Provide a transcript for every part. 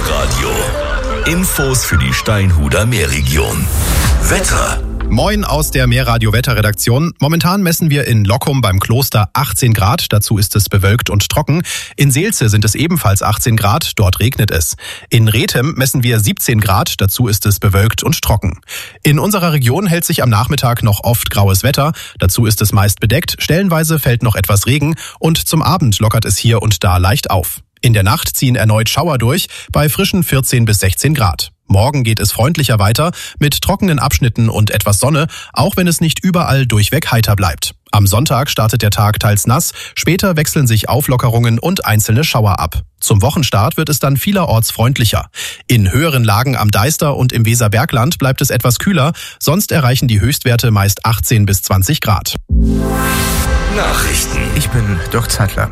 Meerradio. Infos für die Steinhuder Meerregion. Wetter. Moin aus der Meerradio-Wetterredaktion. Momentan messen wir in Lockum beim Kloster 18 Grad. Dazu ist es bewölkt und trocken. In Seelze sind es ebenfalls 18 Grad. Dort regnet es. In Rethem messen wir 17 Grad. Dazu ist es bewölkt und trocken. In unserer Region hält sich am Nachmittag noch oft graues Wetter. Dazu ist es meist bedeckt. Stellenweise fällt noch etwas Regen. Und zum Abend lockert es hier und da leicht auf. In der Nacht ziehen erneut Schauer durch bei frischen 14 bis 16 Grad. Morgen geht es freundlicher weiter mit trockenen Abschnitten und etwas Sonne, auch wenn es nicht überall durchweg heiter bleibt. Am Sonntag startet der Tag teils nass, später wechseln sich Auflockerungen und einzelne Schauer ab. Zum Wochenstart wird es dann vielerorts freundlicher. In höheren Lagen am Deister und im Weserbergland bleibt es etwas kühler, sonst erreichen die Höchstwerte meist 18 bis 20 Grad. Nachrichten. Ich bin Dirk Zattler.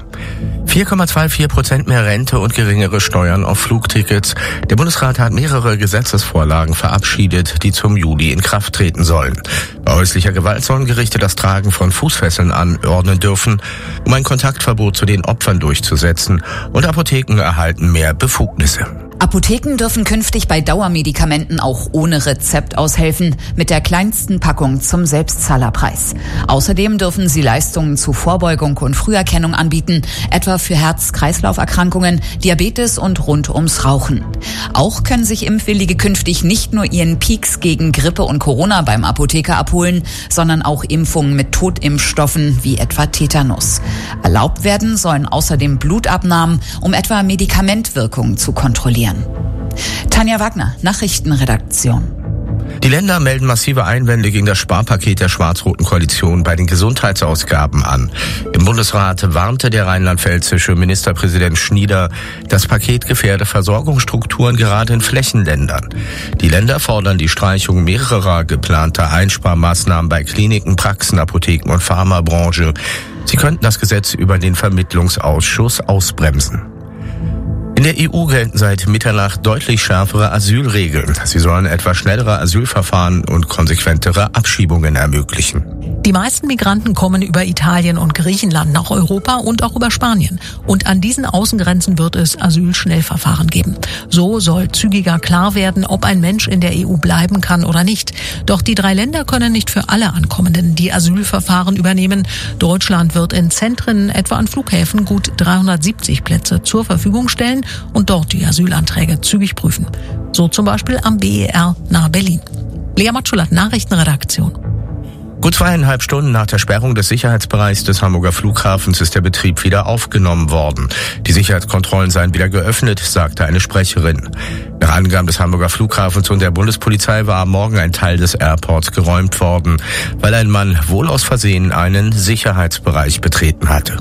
4,24% mehr Rente und geringere Steuern auf Flugtickets. Der Bundesrat hat mehrere Gesetzesvorlagen verabschiedet, die zum Juli in Kraft treten sollen. Bei häuslicher Gewalt sollen Gerichte das Tragen von Fußfesseln anordnen dürfen, um ein Kontaktverbot zu den Opfern durchzusetzen. Und Apotheken erhalten mehr Befugnisse. Apotheken dürfen künftig bei Dauermedikamenten auch ohne Rezept aushelfen, mit der kleinsten Packung zum Selbstzahlerpreis. Außerdem dürfen sie Leistungen zu Vorbeugung und Früherkennung anbieten, etwa für Herz-Kreislauf-Erkrankungen, Diabetes und rund ums Rauchen. Auch können sich Impfwillige künftig nicht nur ihren Peaks gegen Grippe und Corona beim Apotheker abholen, sondern auch Impfungen mit Totimpfstoffen wie etwa Tetanus. Erlaubt werden sollen außerdem Blutabnahmen, um etwa Medikamentwirkungen zu kontrollieren. Tanja Wagner, Nachrichtenredaktion. Die Länder melden massive Einwände gegen das Sparpaket der schwarz-roten Koalition bei den Gesundheitsausgaben an. Im Bundesrat warnte der rheinland-pfälzische Ministerpräsident Schnieder, das Paket gefährde Versorgungsstrukturen gerade in Flächenländern. Die Länder fordern die Streichung mehrerer geplanter Einsparmaßnahmen bei Kliniken, Praxen, Apotheken und Pharmabranche. Sie könnten das Gesetz über den Vermittlungsausschuss ausbremsen. In der EU gelten seit Mitternacht deutlich schärfere Asylregeln. Sie sollen etwa schnellere Asylverfahren und konsequentere Abschiebungen ermöglichen. Die meisten Migranten kommen über Italien und Griechenland nach Europa und auch über Spanien. Und an diesen Außengrenzen wird es Asylschnellverfahren geben. So soll zügiger klar werden, ob ein Mensch in der EU bleiben kann oder nicht. Doch die 3 Länder können nicht für alle Ankommenden die Asylverfahren übernehmen. Deutschland wird in Zentren, etwa an Flughäfen, gut 370 Plätze zur Verfügung stellen und dort die Asylanträge zügig prüfen. So zum Beispiel am BER nahe Berlin. Lea Matschulat, Nachrichtenredaktion. Gut 2,5 Stunden nach der Sperrung des Sicherheitsbereichs des Hamburger Flughafens ist der Betrieb wieder aufgenommen worden. Die Sicherheitskontrollen seien wieder geöffnet, sagte eine Sprecherin. Nach Angaben des Hamburger Flughafens und der Bundespolizei war am Morgen ein Teil des Airports geräumt worden, weil ein Mann wohl aus Versehen einen Sicherheitsbereich betreten hatte.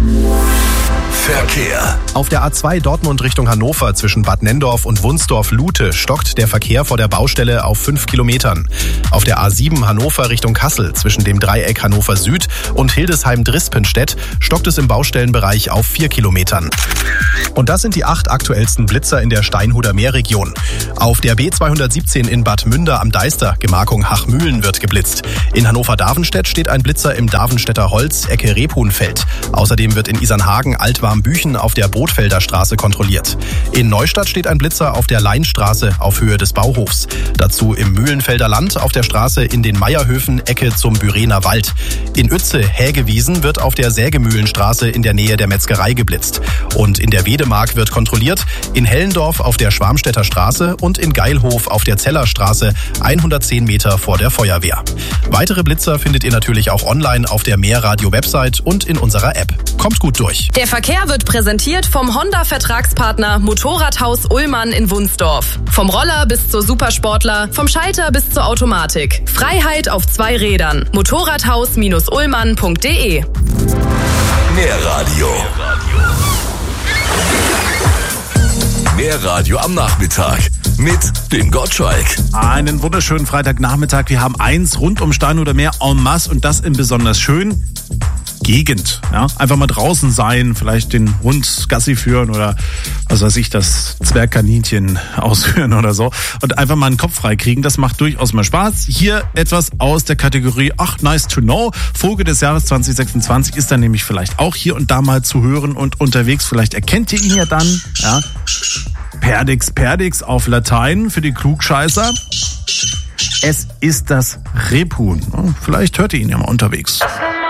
Verkehr. Auf der A2 Dortmund Richtung Hannover zwischen Bad Nenndorf und Wunsdorf-Lute stockt der Verkehr vor der Baustelle auf 5 Kilometern. Auf der A7 Hannover Richtung Kassel zwischen dem Dreieck Hannover Süd und Hildesheim-Drispenstedt stockt es im Baustellenbereich auf 4 Kilometern. Und das sind die 8 aktuellsten Blitzer in der Steinhuder Meerregion. Auf der B217 in Bad Münder am Deister, Gemarkung Hachmühlen, wird geblitzt. In Hannover-Davenstedt steht ein Blitzer im Davenstädter Holz, Ecke Rebhuhnfeld. Außerdem wird in Isernhagen Altwarmbüchen auf der Bootfelder Straße kontrolliert. In Neustadt steht ein Blitzer auf der Leinstraße auf Höhe des Bauhofs. Dazu im Mühlenfelder Land auf der Straße in den Meierhöfen, Ecke zum Bürener Wald. In Uetze, Hägewiesen, wird auf der Sägemühlenstraße in der Nähe der Metzgerei geblitzt. Und in der Wedemark wird kontrolliert, in Hellendorf auf der Schwarmstädter Straße und in Geilhof auf der Zellerstraße 110 Meter vor der Feuerwehr. Weitere Blitzer findet ihr natürlich auch online auf der Meerradio-Website und in unserer App. Kommt gut durch. Der Verkehr wird präsentiert vom Honda-Vertragspartner Motorradhaus Ullmann in Wunsdorf. Vom Roller bis zur Supersportler, vom Schalter bis zur Automatik. Freiheit auf 2 Rädern. Motorradhaus-ullmann.de. Meerradio. Meerradio am Nachmittag mit dem Gottschalk. Einen wunderschönen Freitagnachmittag. Wir haben eins rund um Steinhuder Meer en masse und das in besonders schön. Gegend. Ja? Einfach mal draußen sein, vielleicht den Hund Gassi führen oder was weiß ich, das Zwergkaninchen ausführen oder so und einfach mal einen Kopf frei kriegen. Das macht durchaus mal Spaß. Hier etwas aus der Kategorie ach, nice to know. Vogel des Jahres 2026 ist dann nämlich vielleicht auch hier und da mal zu hören und unterwegs. Vielleicht erkennt ihr ihn ja dann. Ja? Perdix Perdix auf Latein für die Klugscheißer. Es ist das Rebhuhn. Vielleicht hört ihr ihn ja mal unterwegs.